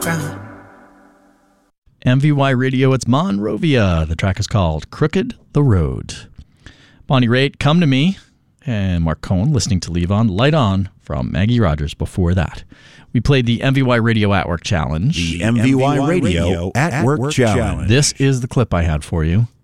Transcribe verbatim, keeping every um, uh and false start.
ground. M V Y Radio, it's Monrovia. The track is called Crooked the Road. Bonnie Raitt, Come to Me, and Mark Cohen listening to Leave On, Light On from Maggie Rogers before that. We played the M V Y Radio At Work Challenge. The M V Y Radio At Work Challenge. This is the clip I had for you.